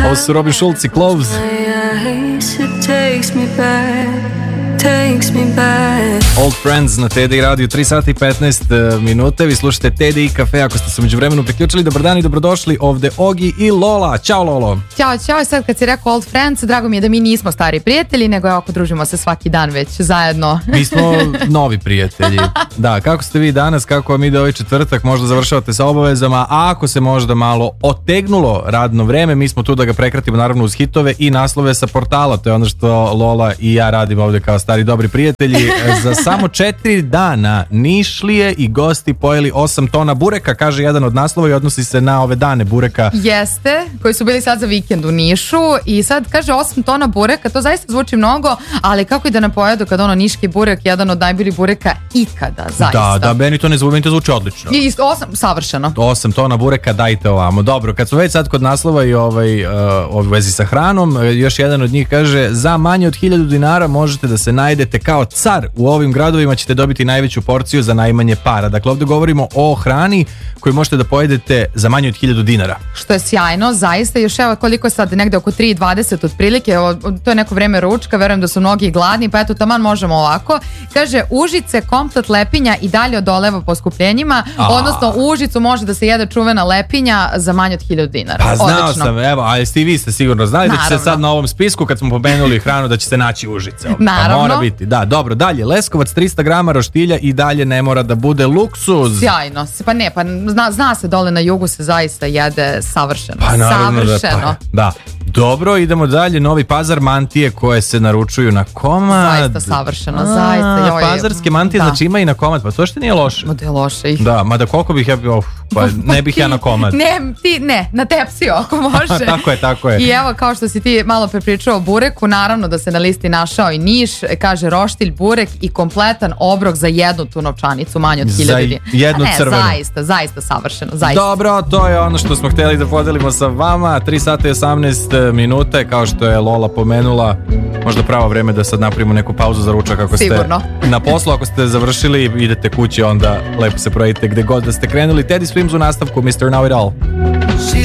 Ovo su Robin Schulz i Cloves. Old Friends na TDI radiju, 3 sata i 15 minute. Vi slušate TDI Cafe. Ako ste se među vremenu priključili, dobar dan i dobrodošli. Ovde Ogi i Lola. Ćao Lolo. Ćao. Sad kad si rekao Old Friends, drago mi je da mi nismo stari prijatelji, nego ako družimo se svaki dan već zajedno. Mi smo novi prijatelji. Da, kako ste vi danas, kako vam ide ovaj četvrtak? Možda završavate sa obavezama, a ako se možda malo otegnulo radno vreme, mi smo tu da ga prekratimo naravno uz hitove i naslove sa portala. To je ono što Lola i ja radimo ovde kao stari dobri prijatelji. Za samo 4 dana Nišlije i gosti pojeli 8 tona bureka, kaže jedan od naslova i odnosi se na ove dane bureka. Jeste, koji su bili sad za vikend u Nišu i sad kaže 8 tona bureka, to zaista zvuči mnogo, ali kako i da ne pojedu kad ono niški burek, jedan od najboljih bureka ikada, zaista. Da, meni to ne zvuči, meni to zvuči odlično. I 8, savršeno. 8 tona bureka, dajte ovamo. Dobro, kad smo već sad kod naslova i u vezi sa hranom, još jedan od njih kaže, za manje od 1000 dinara možete da se najdete kao car. U ovim gradovima ćete dobiti najveću porciju za najmanje para. Dakle, ovdje govorimo o hrani koju možete da pojedete za manje od 1000 dinara. Što je sjajno, zaista. Još evo koliko sad, negde oko 3:20 otprilike, to je neko vreme ručka, verujem da su mnogi gladni, pa eto taman možemo ovako. Kaže, Užice, komplet lepinja i dalje odoleva poskupljenjima, odnosno u Užicu može da se jede čuvena lepinja za manje od 1000 dinara. Pa znao sam, evo, a jeste i vi ste sigurno znali da će se sad na ovom spisku, kad smo pomenuli hranu, da će se naći Užice. Naravno. Pa mora biti, da, dobro, dalje, Leskovac 300 grama roštilja i dalje ne mora da bude luksuz. Sjajno, pa zna se dole na jugu se zaista jede savršeno. Pa naravno da. Dobro, idemo dalje. Novi Pazar, mantije koje se naručuju na komad. Zaista savršeno, zaista. Pazarske mantije, znači ima i na komad, pa to što nije loše. Da je loše. Da, mada koliko bih ja bio, pa ne bih ja na komad. Ne, na tepsiju ako može. Tako je. I evo, kao što si ti malo prepričao o bureku, naravno da se na listi našao i Niš, kaže roštilj, burek i kompletan obrok za jednu tu novčanicu, manje od 1000 dinara. Za jednu crvenu. Zaista savršeno, zaista. Dobro, to je ono što smo htjeli da podelimo sa vama. 3 sata i 18 minute, kao što je Lola pomenula, možda pravo vreme da sad napravimo neku pauzu za ručak ako Sigurno. Ste na poslu, ako ste završili, idete kući, onda lepo se provedite gde god da ste krenuli. Teddy Swims u nastavku, Mr. Know It All.